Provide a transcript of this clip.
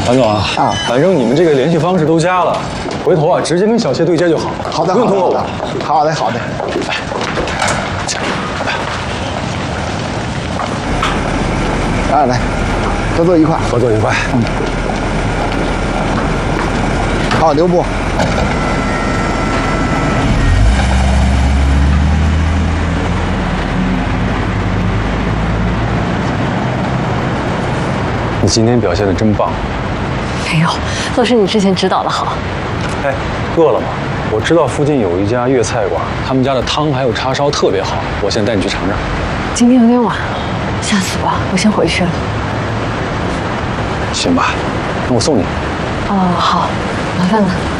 韩总啊，反正你们这个联系方式都加了，回头啊直接跟小谢对接就好。 好的， 不用通过我。 好的，好的。来，合作愉快， 合作愉快。 好，留步。 你今天表现得真棒。 没有，都是你之前指导的好。 哎，饿了吗？我知道附近有一家粤菜馆，他们家的汤还有叉烧特别好，我先带你去尝尝。 今天有点晚，下次吧，我先回去了。 行吧，那我送你。 哦，好，麻烦了。